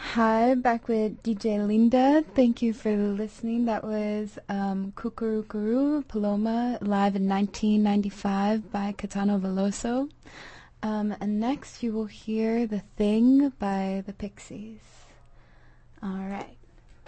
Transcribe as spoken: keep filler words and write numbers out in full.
Hi, back with D J Linda. Thank you for listening. That was um, Cucurucuru Paloma live in nineteen ninety-five by Caetano Veloso. Um, and next you will hear The Thing by the Pixies. All right.